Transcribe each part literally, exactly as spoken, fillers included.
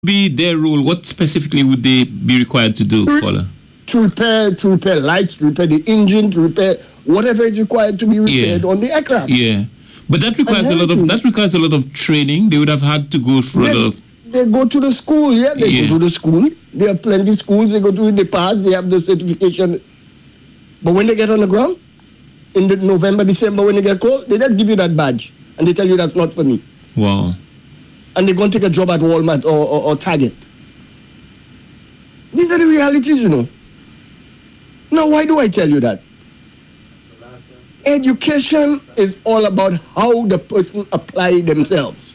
be their role, what specifically would they be required to do, caller? To repair, to repair lights, to repair the engine, to repair whatever is required to be repaired Yeah. on the aircraft. Yeah, but that requires a And lot of then- that requires a lot of training. They would have had to go through a lot They, of. they go to the school, yeah, they Yeah. go to the school. There are plenty of schools, they go to the pass, they have the certification. But when they get on the ground, in the November, December, when they get called, they just give you that badge and they tell you that's not for me. Wow. And they're going to take a job at Walmart or, or, or Target. These are the realities, you know. Now, why do I tell you that? Education is all about how the person apply themselves.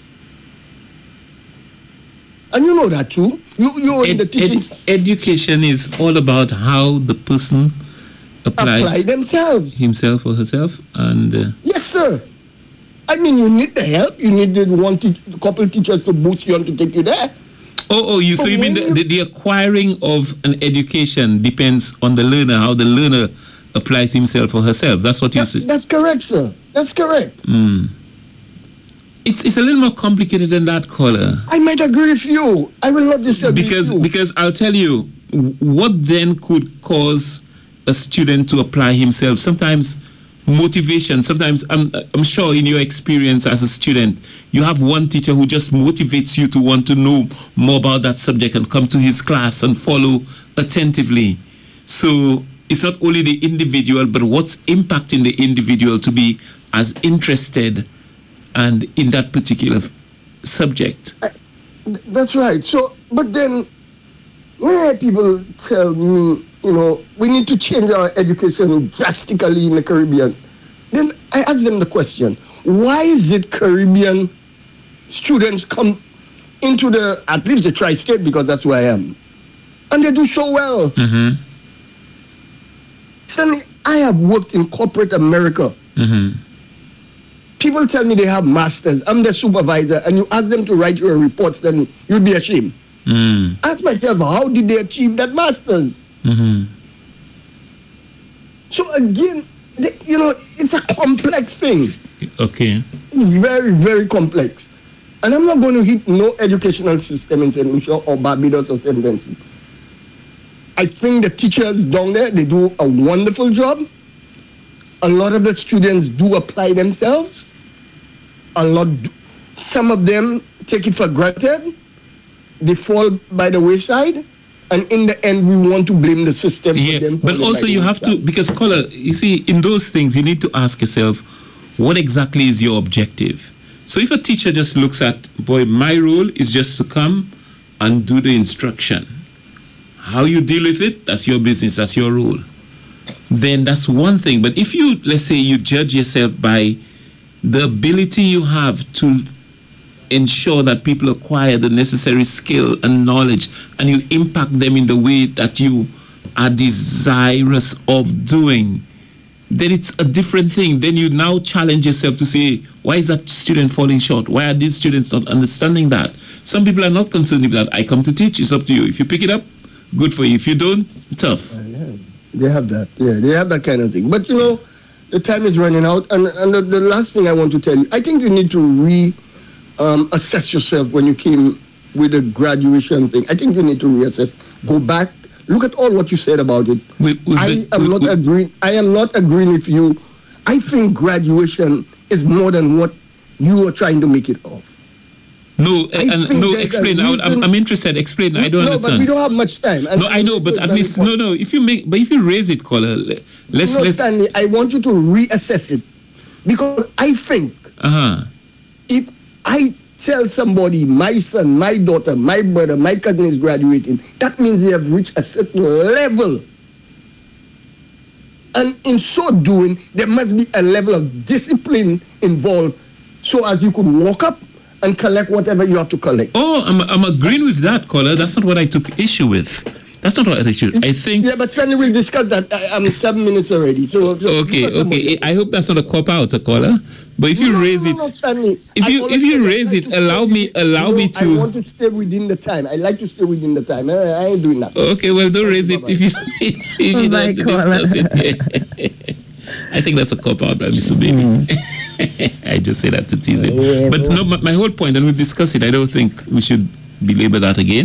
And you know that too. You, you're in Ed, the teaching. ed- education is all about how the person applies apply themselves. himself or herself, and uh, Yes, sir. I mean, you need the help. You need the one teach, couple teachers to boost you and to take you there. oh, oh, you so But you mean when the, you- the, the acquiring of an education depends on the learner, how the learner applies himself or herself. That's what you That, say. that's correct, sir. That's correct. Mm. It's it's a little more complicated than that, caller. I might agree with you. I will not disagree Because with you. because I'll tell you w- what then could cause a student to apply himself. Sometimes motivation. Sometimes I'm I'm sure in your experience as a student, you have one teacher who just motivates you to want to know more about that subject and come to his class and follow attentively. So it's not only the individual, but what's impacting the individual to be as interested and in that particular f- subject. Th- That's right. So, but then, when I hear people tell me, you know, we need to change our education drastically in the Caribbean, then I ask them the question, why is it Caribbean students come into the, at least the tri-state, because that's where I am, and they do so well? Mm-hmm. Stanley, I have worked in corporate America. Mm-hmm. People tell me they have masters. I'm the supervisor, and you ask them to write your reports, then you'd be ashamed. Mm. Ask myself, how did they achieve that masters? Mm-hmm. So again, the, you know, it's a complex thing. Okay. It's very, very complex. And I'm not going to hit no educational system in Saint Lucia or Barbados or Saint Vincent. I think the teachers down there, they do a wonderful job. A lot of the students do apply themselves. A lot, do, some of them take it for granted. They fall by the wayside. And in the end, we want to blame the system Yeah, for them. but falling by also the you have to, wayside. because caller, you see, in those things, you need to ask yourself, what exactly is your objective? So if a teacher just looks at, boy, my role is just to come and do the instruction. How you deal with it, that's your business, that's your role. Then that's one thing. But if you, let's say, you judge yourself by the ability you have to ensure that people acquire the necessary skill and knowledge, and you impact them in the way that you are desirous of doing, then it's a different thing. Then you now challenge yourself to say, why is that student falling short? Why are these students not understanding that? Some people are not concerned with that. I come to teach, it's up to you. If you pick it up, good for you. If you don't, tough. Yeah, they have that. Yeah, they have that kind of thing. But you know, the time is running out. And, and the, the last thing I want to tell you, I think you need to re um, assess yourself when you came with the graduation thing. I think you need to reassess. Go back. Look at all what you said about it. With- with I the- am with- not with- agreeing. I am not agreeing with you. I think graduation is more than what you are trying to make it of. No, I and think no, there's a explain. I, would- I'm, reason- I'm interested. Explain. I don't no, understand. but we don't have much time. And No, I know, but at least no, no. If you make, but if you raise it, caller, le- let's No, let's. Stanley, I want you to reassess it. Because I think Uh huh. if I tell somebody, my son, my daughter, my brother, my cousin is graduating, that means they have reached a certain level. And in so doing, there must be a level of discipline involved so as you could walk up and collect whatever you have to collect. Oh, I'm I'm agreeing with that, caller. That's not what I took issue with. That's not what I should. I think. Yeah, but Stanley, we'll discuss that. I, I'm seven minutes already. So, so Okay, okay. I hope that's not a cop out, a caller. But if you No, no, raise no, it, no, Stanley. if I you- always if you say I raise like it, to allow stay me- with- allow you me know, to- I want to stay within the time. I like to stay within the time. I, I ain't doing that. okay, well, don't raise it if you if you don't My want to caller. discuss it. Yeah. I think that's a cop out by Mister Baby. I just say that to tease him. Yeah, But bro. no, my, my whole point, and we've discussed it. I don't think we should belabor that again.